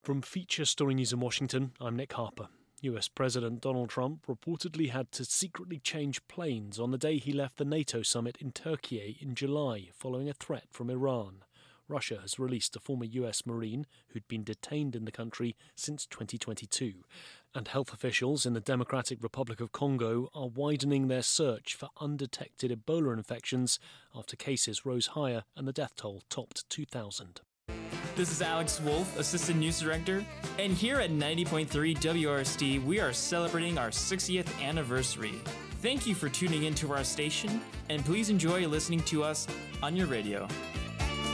From Feature Story News in Washington, I'm Nick Harper. US President Donald Trump reportedly had to secretly change planes on the day he left the NATO summit in Turkey in July, following a threat from Iran. Russia has released a former US Marine who'd been detained in the country since 2022. And health officials in the Democratic Republic of Congo are widening their search for undetected Ebola infections after cases rose higher and the death toll topped 2,000. This is Alex Wolf, Assistant News Director, and here at 90.3 WRST, we are celebrating our 60th anniversary. Thank you for tuning into our station, and please enjoy listening to us on your radio.